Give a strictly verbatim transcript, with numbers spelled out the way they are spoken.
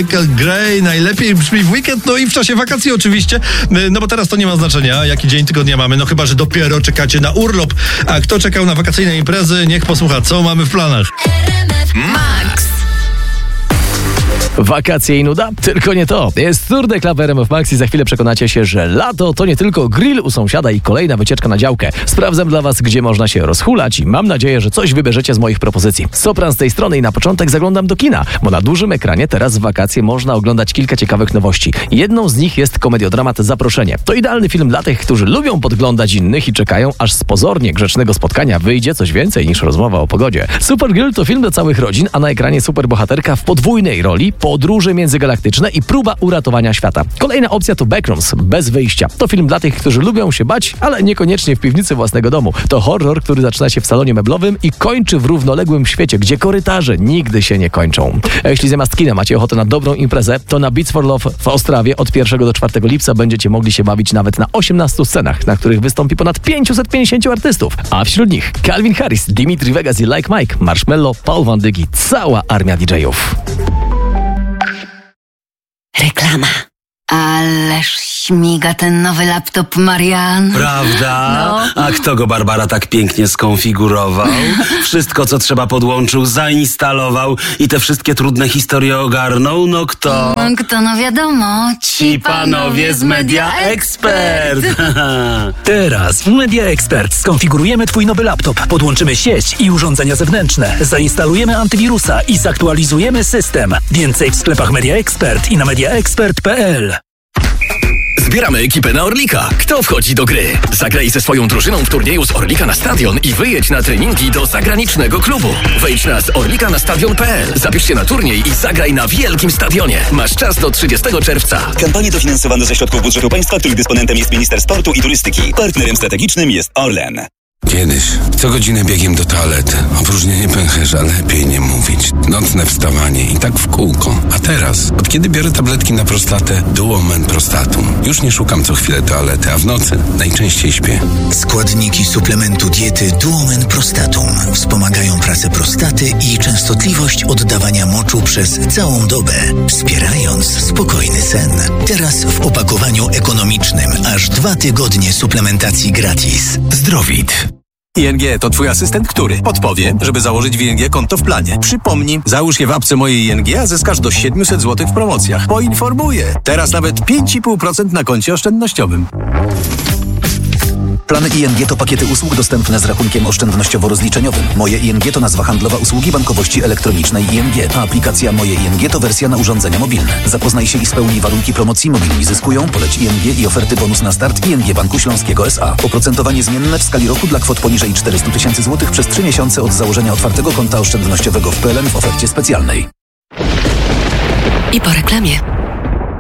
Michael Gray. Najlepiej brzmi w weekend, no i w czasie wakacji oczywiście. No bo teraz to nie ma znaczenia, jaki dzień tygodnia mamy. No chyba, że dopiero czekacie na urlop. A kto czekał na wakacyjne imprezy, niech posłucha, co mamy w planach. Max. Wakacje i nuda? Tylko nie to. Jest Tour de Club R M F Max i za chwilę przekonacie się, że lato to nie tylko grill u sąsiada i kolejna wycieczka na działkę. Sprawdzam dla was, gdzie można się rozhulać i mam nadzieję, że coś wybierzecie z moich propozycji. Sopran z tej strony i na początek zaglądam do kina, bo na dużym ekranie teraz w wakacje można oglądać kilka ciekawych nowości. Jedną z nich jest komediodramat Zaproszenie. To idealny film dla tych, którzy lubią podglądać innych i czekają, aż z pozornie grzecznego spotkania wyjdzie coś więcej niż rozmowa o pogodzie. Supergirl to film dla całych rodzin, a na ekranie superbohaterka w podwójnej roli, podróże międzygalaktyczne i próba uratowania świata. Kolejna opcja to Backrooms, bez wyjścia. To film dla tych, którzy lubią się bać, ale niekoniecznie w piwnicy własnego domu. To horror, który zaczyna się w salonie meblowym i kończy w równoległym świecie, gdzie korytarze nigdy się nie kończą. A jeśli zamiast kina macie ochotę na dobrą imprezę, to na Beats for Love w Ostrawie od pierwszego do czwartego lipca będziecie mogli się bawić nawet na osiemnastu scenach, na których wystąpi ponad pięćset pięćdziesięciu artystów. A wśród nich Calvin Harris, Dimitri Vegas i Like Mike, Marshmello, Paul Van Dyk i cała armia D J-ów. Reklama. Ależ śmiga ten nowy laptop, Marian. Prawda? No. A kto go, Barbara, tak pięknie skonfigurował? Wszystko, co trzeba, podłączył, zainstalował i te wszystkie trudne historie ogarnął? No kto? No, kto, no wiadomo. Ci panowie z Media Expert. Teraz w Media Expert skonfigurujemy twój nowy laptop, podłączymy sieć i urządzenia zewnętrzne, zainstalujemy antywirusa i zaktualizujemy system. Więcej w sklepach Media Expert i na mediaexpert kropka p l. Zbieramy ekipę na Orlika. Kto wchodzi do gry? Zagraj ze swoją drużyną w turnieju z Orlika na Stadion i wyjedź na treningi do zagranicznego klubu. Wejdź na z orlika na stadion kropka p l. Zapisz się na turniej i zagraj na wielkim stadionie. Masz czas do trzydziestego czerwca. Kampanię dofinansowano ze środków budżetu państwa, których dysponentem jest minister sportu i turystyki. Partnerem strategicznym jest Orlen. Kiedyś, co godzinę biegiem do toalety. Opróżnienie pęcherza, lepiej nie mówić. Nocne wstawanie i tak w kółko. A teraz, od kiedy biorę tabletki na prostatę Duomen Prostatum, już nie szukam co chwilę toalety, a w nocy najczęściej śpię. Składniki suplementu diety Duomen Prostatum wspomagają pracę prostaty i częstotliwość oddawania moczu przez całą dobę, wspierając spokojny sen. Teraz w opakowaniu ekonomicznym aż dwa tygodnie suplementacji gratis. Zdrowit. I N G to twój asystent, który podpowie, żeby założyć w I N G konto w planie. Przypomnij, załóż je w apce mojej I N G, a zyskasz do siedemset złotych w promocjach. Poinformuję. Teraz nawet pięć i pół procent na koncie oszczędnościowym. Plany I N G to pakiety usług dostępne z rachunkiem oszczędnościowo-rozliczeniowym. Moje I N G to nazwa handlowa usługi bankowości elektronicznej I N G, a aplikacja Moje I N G to wersja na urządzenia mobilne. Zapoznaj się i spełnij warunki promocji Mobilni Zyskują, poleć I N G i oferty bonus na start I N G Banku Śląskiego S A. Oprocentowanie zmienne w skali roku dla kwot poniżej czterysta tysięcy złotych przez trzy miesiące od założenia otwartego konta oszczędnościowego w P L N w ofercie specjalnej. I po reklamie.